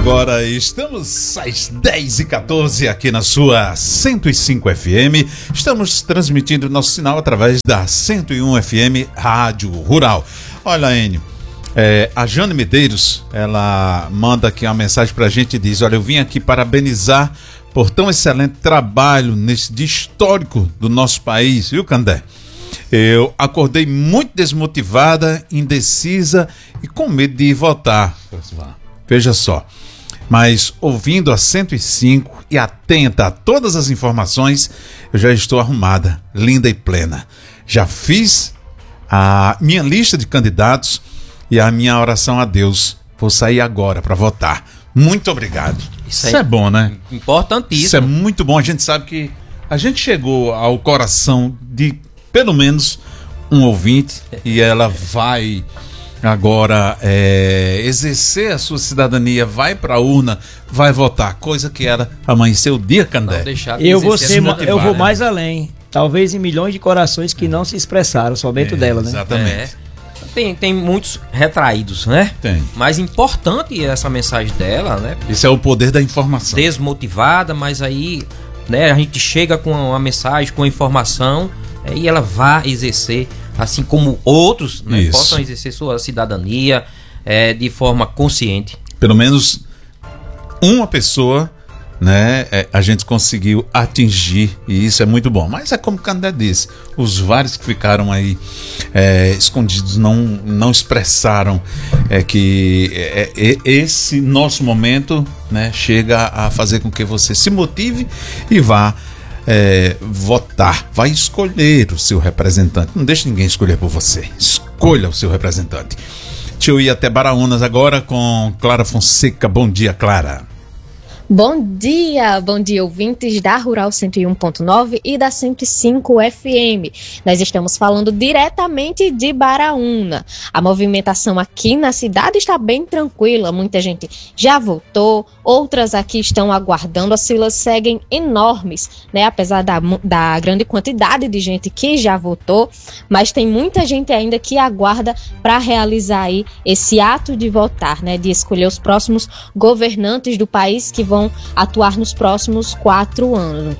Agora estamos às 10h14 aqui na sua 105 FM. Estamos transmitindo nosso sinal através da 101 FM Rádio Rural. Olha, Enio, a Jane Medeiros, ela manda aqui uma mensagem pra gente e diz: olha, eu vim aqui parabenizar por tão excelente trabalho nesse dia histórico do nosso país, viu, Candé? Eu acordei muito desmotivada, indecisa e com medo de ir votar. Veja só, mas ouvindo a 105 e atenta a todas as informações, eu já estou arrumada, linda e plena. Já fiz a minha lista de candidatos e a minha oração a Deus. Vou sair agora para votar. Muito obrigado. Isso é bom, né? Importantíssimo. Isso é muito bom. A gente sabe que a gente chegou ao coração de pelo menos um ouvinte e ela vai agora exercer a sua cidadania, vai pra urna, vai votar, coisa que era amanhecer o dia, Candé. Eu vou mais além, talvez em milhões de corações que não se expressaram, só dentro dela, né? Exatamente. Tem muitos retraídos, né? Tem. Mas importante essa mensagem dela, né? Isso é o poder da informação. Desmotivada, mas aí, né, a gente chega com uma mensagem, com a informação, e ela vai exercer, assim como outros, né, possam exercer sua cidadania de forma consciente. Pelo menos uma pessoa, né, a gente conseguiu atingir, e isso é muito bom. Mas é como o Candé disse, os vários que ficaram aí escondidos não expressaram que esse nosso momento, né, chega a fazer com que você se motive e vá votar, vai escolher o seu representante. Não deixe ninguém escolher por você, escolha o seu representante. Deixa eu ir até Baraunas agora com Clara Fonseca. Bom dia, Clara. Bom dia ouvintes da Rural 101.9 e da 105 FM. Nós estamos falando diretamente de Baraúna. A movimentação aqui na cidade está bem tranquila, muita gente já votou, outras aqui estão aguardando, as filas seguem enormes, né? Apesar da grande quantidade de gente que já votou, mas tem muita gente ainda que aguarda para realizar aí esse ato de votar, né? De escolher os próximos governantes do país que vão atuar nos próximos 4 anos.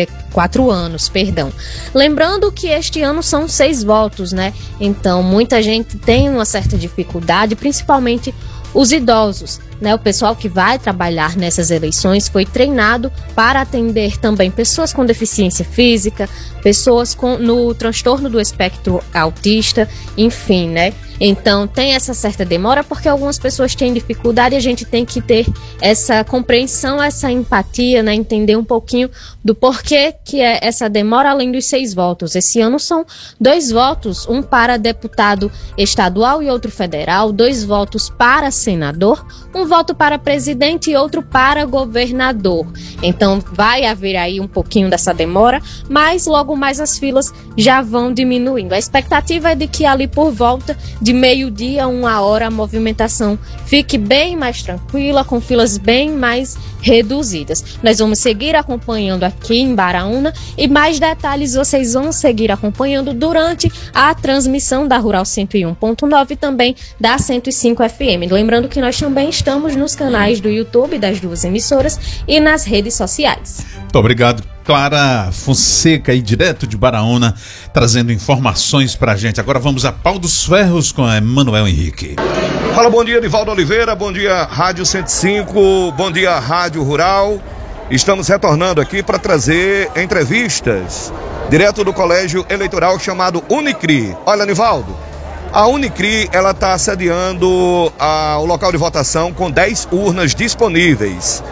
Lembrando que este ano são 6 votos, né? Então muita gente tem uma certa dificuldade, principalmente os idosos, né? O pessoal que vai trabalhar nessas eleições foi treinado para atender também pessoas com deficiência física, pessoas no transtorno do espectro autista, enfim, né? Então tem essa certa demora porque algumas pessoas têm dificuldade e a gente tem que ter essa compreensão, essa empatia, né? Entender um pouquinho do porquê que é essa demora além dos 6 votos. Esse ano são 2 votos, um para deputado estadual e outro federal, 2 votos para senador, um voto para presidente e outro para governador. Então vai haver aí um pouquinho dessa demora, mas logo mais as filas já vão diminuindo. A expectativa é de que ali por volta de meio-dia, 1h, a movimentação fique bem mais tranquila, com filas bem mais reduzidas. Nós vamos seguir acompanhando aqui em Baraúna e mais detalhes vocês vão seguir acompanhando durante a transmissão da Rural 101.9 e também da 105 FM. Lembrando que nós também estamos nos canais do YouTube das duas emissoras e nas redes sociais. Muito obrigado, Clara Fonseca, aí direto de Baraúna, trazendo informações pra gente. Agora vamos a Pau dos Ferros com Emanuel Henrique. Fala, bom dia, Nivaldo Oliveira, bom dia, Rádio 105, bom dia, Rádio Rural. Estamos retornando aqui para trazer entrevistas direto do colégio eleitoral chamado Unicri. Olha, Nivaldo, a Unicri, ela está sediando o local de votação com 10 urnas disponíveis.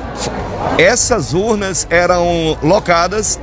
Essas urnas eram lotadas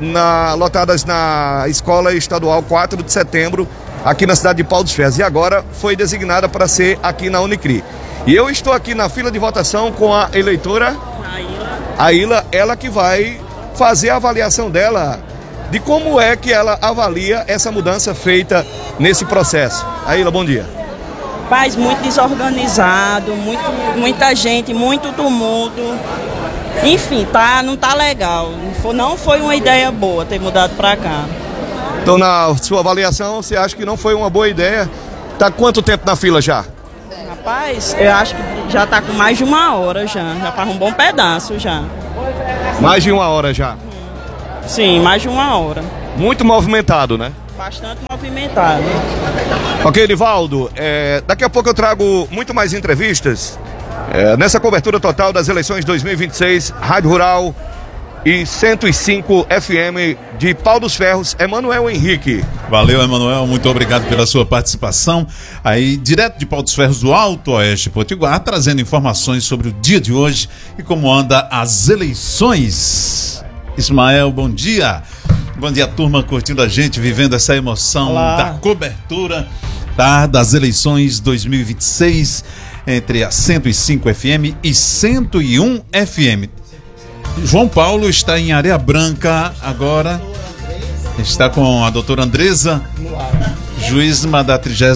na Escola Estadual 4 de Setembro, aqui na cidade de Pau dos Ferros, e agora foi designada para ser aqui na Unicri. E eu estou aqui na fila de votação com a eleitora Aila, ela que vai fazer a avaliação dela de como é que ela avalia essa mudança feita nesse processo. Aila, bom dia. Paz, muito desorganizado, muita gente, muito tumulto. Enfim, não tá legal. Não foi uma ideia boa ter mudado para cá. Então, na sua avaliação, você acha que não foi uma boa ideia? Tá quanto tempo na fila já? Rapaz, eu acho que já tá com mais de 1 hora já faz um bom pedaço já. Mais de 1 hora já? Sim, mais de 1 hora. Muito movimentado, né? Bastante movimentado. Ok, Nivaldo, daqui a pouco eu trago muito mais entrevistas nessa cobertura total das eleições 2026, Rádio Rural e 105 FM de Pau dos Ferros, Emanuel Henrique. Valeu, Emanuel, muito obrigado pela sua participação. Aí, direto de Pau dos Ferros do Alto Oeste Potiguar, trazendo informações sobre o dia de hoje e como anda as eleições. Ismael, bom dia. Bom dia, turma, curtindo a gente, vivendo essa emoção da cobertura, tá, das eleições 2026 entre a 105 FM e 101 FM. João Paulo está em Areia Branca agora, está com a doutora Andresa, juíza da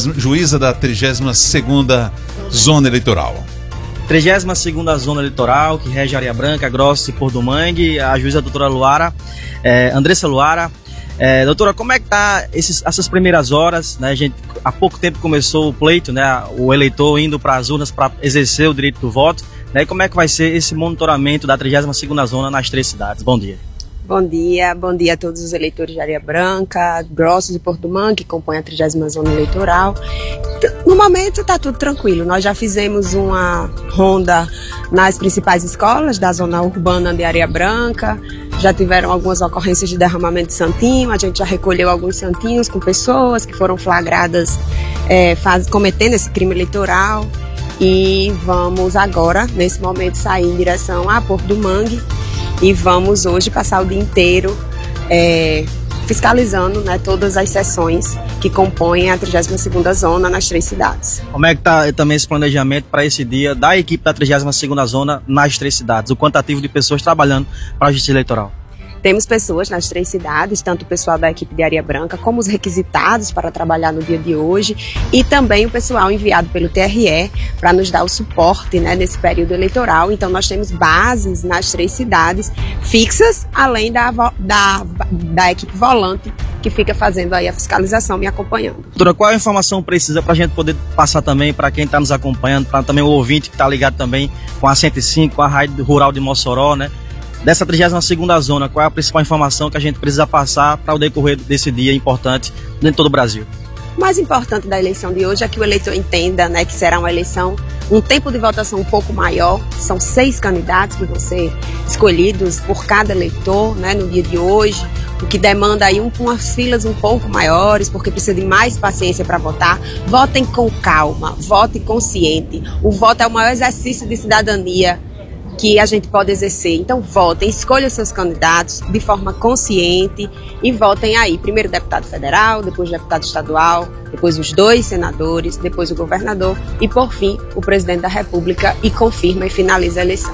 32ª Zona Eleitoral. 32ª Zona Eleitoral, que rege Areia Branca, Grossos e Porto do Mangue, a juíza doutora Luara, Andressa Luara. Doutora, como é que tá essas primeiras horas, né? A gente há pouco tempo começou o pleito, né? O eleitor indo para as urnas para exercer o direito do voto, né? E como é que vai ser esse monitoramento da 32ª Zona nas 3 cidades? Bom dia. Bom dia a todos os eleitores de Areia Branca, Grossos e Porto do Mangue, que compõem a 30ª Zona Eleitoral. No momento está tudo tranquilo, nós já fizemos uma ronda nas principais escolas da zona urbana de Areia Branca, já tiveram algumas ocorrências de derramamento de santinho, a gente já recolheu alguns santinhos com pessoas que foram flagradas cometendo esse crime eleitoral e vamos agora, nesse momento, sair em direção a Porto do Mangue. E vamos hoje passar o dia inteiro fiscalizando, né, todas as sessões que compõem a 32ª Zona nas 3 cidades. Como é que está também esse planejamento para esse dia da equipe da 32ª Zona nas 3 cidades? O quantitativo de pessoas trabalhando para a Justiça Eleitoral? Temos pessoas nas 3 cidades, tanto o pessoal da equipe de Areia Branca, como os requisitados para trabalhar no dia de hoje, e também o pessoal enviado pelo TRE para nos dar o suporte, né, nesse período eleitoral. Então nós temos bases nas 3 cidades fixas, além da equipe volante, que fica fazendo aí a fiscalização me acompanhando. Doutora, qual a informação precisa para a gente poder passar também para quem está nos acompanhando, para também o ouvinte que está ligado também com a 105, com a Rádio Rural de Mossoró, né? Dessa 32ª Zona, qual é a principal informação que a gente precisa passar para o decorrer desse dia importante dentro de todo o Brasil? O mais importante da eleição de hoje é que o eleitor entenda, né, que será uma eleição, um tempo de votação um pouco maior. São 6 candidatos que vão ser escolhidos por cada eleitor, né, no dia de hoje, o que demanda aí umas filas um pouco maiores, porque precisa de mais paciência para votar. Votem com calma, votem consciente. O voto é o maior exercício de cidadania que a gente pode exercer. Então votem, escolham seus candidatos de forma consciente e votem aí, primeiro o deputado federal, depois o deputado estadual, depois os 2 senadores, depois o governador e por fim o presidente da República, e confirma e finaliza a eleição.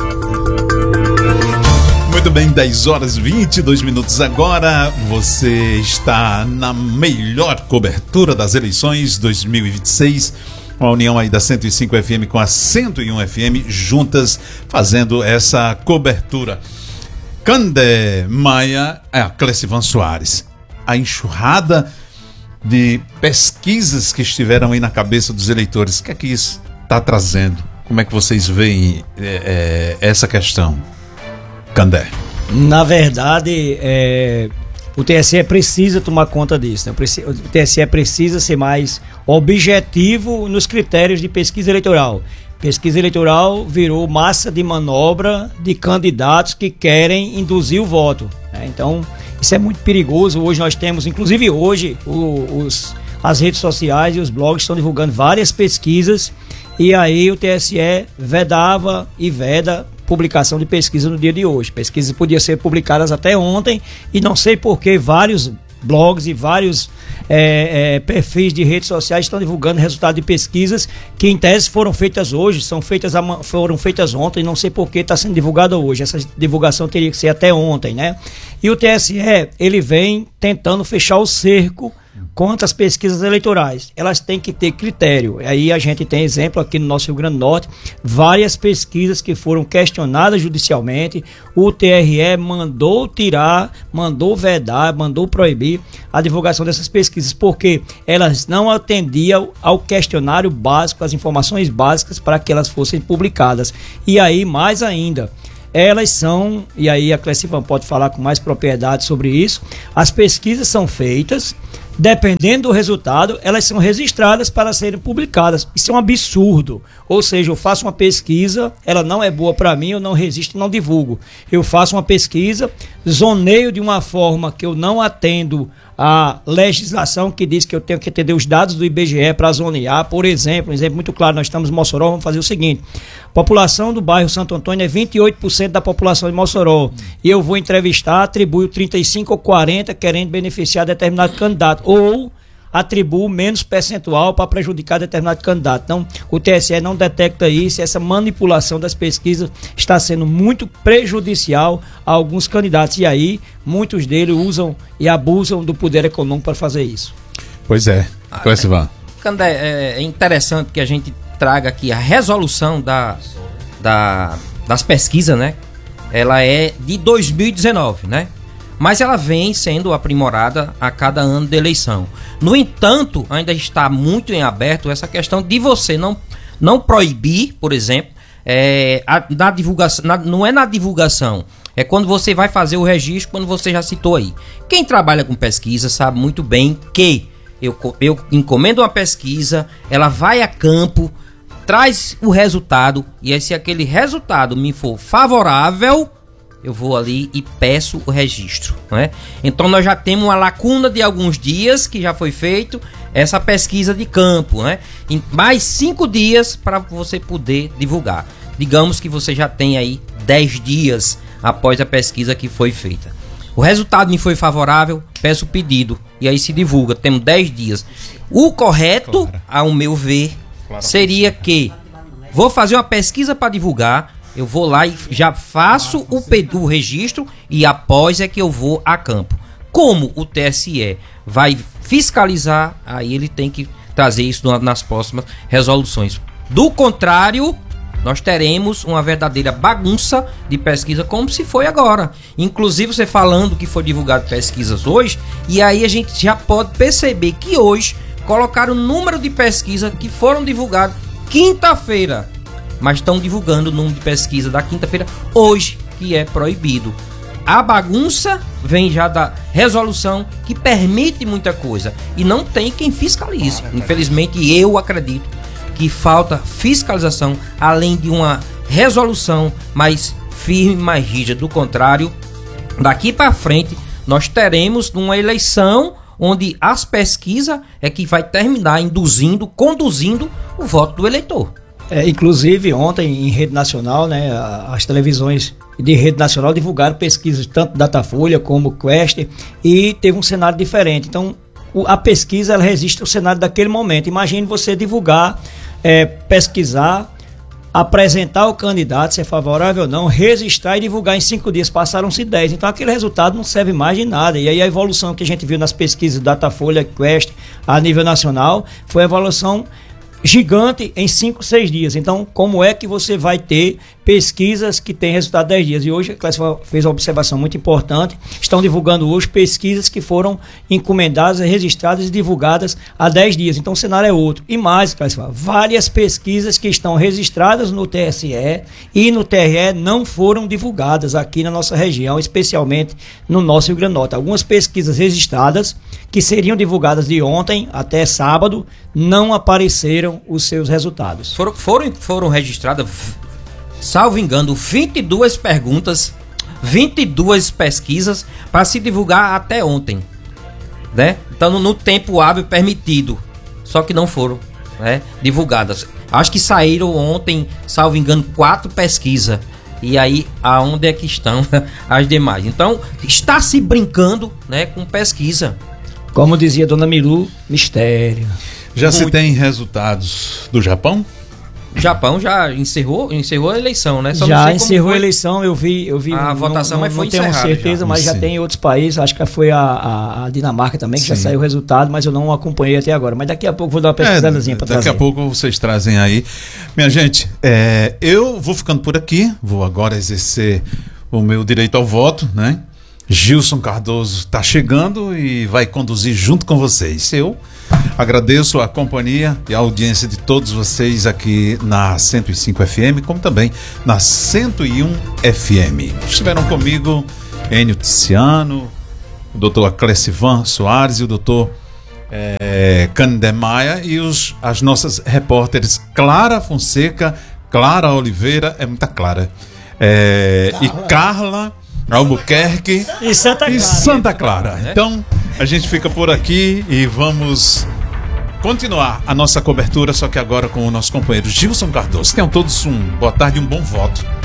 Muito bem, 10h22 agora, você está na melhor cobertura das eleições 2026, a união aí da 105 FM com a 101 FM, juntas fazendo essa cobertura. Candé Maia, a Clecivan Soares, a enxurrada de pesquisas que estiveram aí na cabeça dos eleitores, o que é que isso está trazendo? Como é que vocês veem essa questão, Candé? Na verdade, o TSE precisa tomar conta disso, né? O TSE precisa ser mais objetivo nos critérios de pesquisa eleitoral. Pesquisa eleitoral virou massa de manobra de candidatos que querem induzir o voto, né? Então, isso é muito perigoso. Hoje nós temos, inclusive hoje, as redes sociais e os blogs estão divulgando várias pesquisas, e aí o TSE vedava e veda publicação de pesquisa no dia de hoje. Pesquisas podiam ser publicadas até ontem, e não sei por que vários blogs e vários perfis de redes sociais estão divulgando resultados de pesquisas que em tese foram feitas hoje, foram feitas ontem, não sei por que está sendo divulgado hoje. Essa divulgação teria que ser até ontem, né? E o TSE, ele vem tentando fechar o cerco quanto às pesquisas eleitorais. Elas têm que ter critério. Aí a gente tem exemplo aqui no nosso Rio Grande do Norte, várias pesquisas que foram questionadas judicialmente, o TRE mandou tirar, mandou vedar, mandou proibir a divulgação dessas pesquisas, porque elas não atendiam ao questionário básico, às informações básicas para que elas fossem publicadas. E aí, mais ainda, elas são, e aí a Clecivan pode falar com mais propriedade sobre isso, as pesquisas são feitas, dependendo do resultado, elas são registradas para serem publicadas. Isso é um absurdo. Ou seja, eu faço uma pesquisa, ela não é boa para mim, eu não registro, não divulgo. Eu faço uma pesquisa, zoneio de uma forma que eu não atendo a legislação que diz que eu tenho que atender os dados do IBGE para zonear. Por exemplo, um exemplo muito claro, nós estamos em Mossoró, vamos fazer o seguinte: população do bairro Santo Antônio é 28% da população de Mossoró, e eu vou entrevistar, atribuo 35 ou 40 querendo beneficiar determinado candidato, ou atribuo menos percentual para prejudicar determinado candidato. Então, o TSE não detecta isso, essa manipulação das pesquisas está sendo muito prejudicial a alguns candidatos, e aí muitos deles usam e abusam do poder econômico para fazer isso. Pois é, Clecivan. Candé, é interessante que a gente traga aqui a resolução das pesquisas, né? Ela é de 2019, né? Mas ela vem sendo aprimorada a cada ano de eleição. No entanto, ainda está muito em aberto essa questão de você não proibir, por exemplo, na divulgação, não é na divulgação, é quando você vai fazer o registro, quando você já citou aí. Quem trabalha com pesquisa sabe muito bem que eu encomendo uma pesquisa, ela vai a campo, traz o resultado, e aí se aquele resultado me for favorável, eu vou ali e peço o registro, né? Então nós já temos uma lacuna de alguns dias que já foi feito essa pesquisa de campo, né? Em mais 5 dias para você poder divulgar. Digamos que você já tem aí 10 dias após a pesquisa que foi feita. O resultado me foi favorável, peço o pedido e aí se divulga. Temos 10 dias. O correto, ao meu ver, seria que vou fazer uma pesquisa para divulgar, eu vou lá e já faço o registro e após é que eu vou a campo. Como o TSE vai fiscalizar, aí ele tem que trazer isso nas próximas resoluções. Do contrário, nós teremos uma verdadeira bagunça de pesquisa, como se foi agora. Inclusive, você falando que foi divulgado pesquisas hoje, e aí a gente já pode perceber que hoje colocaram o número de pesquisas que foram divulgadas quinta-feira, mas estão divulgando o número de pesquisa da quinta-feira hoje, que é proibido. A bagunça vem já da resolução que permite muita coisa e não tem quem fiscalize. Infelizmente, eu acredito que falta fiscalização, além de uma resolução mais firme, mais rígida. Do contrário, daqui para frente, nós teremos uma eleição onde as pesquisas é que vai terminar conduzindo o voto do eleitor. Inclusive, ontem, em rede nacional, né, as televisões de rede nacional divulgaram pesquisas tanto Datafolha como Quest, e teve um cenário diferente. Então, a pesquisa ela resiste ao cenário daquele momento. Imagine você divulgar, pesquisar, apresentar o candidato, se é favorável ou não, registrar e divulgar em 5 dias. Passaram-se 10. Então, aquele resultado não serve mais de nada. E aí, a evolução que a gente viu nas pesquisas Datafolha, Quest, a nível nacional, foi a evolução gigante em 5, 6 dias. Então, como é que você vai ter pesquisas que têm resultado 10 dias? E hoje a Clecivan fez uma observação muito importante. Estão divulgando hoje pesquisas que foram encomendadas, registradas e divulgadas há 10 dias. Então, o cenário é outro. E mais, Clecivan, várias pesquisas que estão registradas no TSE e no TRE não foram divulgadas aqui na nossa região, especialmente no nosso Rio Grande do Norte. Algumas pesquisas registradas que seriam divulgadas de ontem até sábado não apareceram os seus resultados. Foram registradas, salvo engano, 22 perguntas, 22 pesquisas para se divulgar até ontem, né? Então, no tempo hábil permitido, só que não foram, né, divulgadas. Acho que saíram ontem, salvo engano, 4 pesquisas. E aí, aonde é que estão as demais? Então, está se brincando, né, com pesquisa. Como dizia Dona Milu, mistério. Já se tem resultados do Japão? O Japão já encerrou a eleição, né? Só já encerrou a eleição, eu vi a votação, mas foi encerrada. Não tenho certeza, mas já tem em outros países, acho que foi a Dinamarca também, que já saiu o resultado, mas eu não acompanhei até agora. Mas daqui a pouco vou dar uma pesquisadazinha para trazer. Daqui a pouco vocês trazem aí. Minha gente, eu vou ficando por aqui, vou agora exercer o meu direito ao voto, né? Gilson Cardoso está chegando e vai conduzir junto com vocês. Eu agradeço a companhia e a audiência de todos vocês aqui na 105 FM, como também na 101 FM. Estiveram comigo Enio Tiziano, o doutor Clecivan Soares e o doutor Cândido Maia e as nossas repórteres Clara Fonseca, Clara Oliveira, é muita Clara, e Carla Albuquerque e Santa Clara. Então, a gente fica por aqui e vamos continuar a nossa cobertura, só que agora com o nosso companheiro Gilson Cardoso. Tenham todos boa tarde e um bom voto.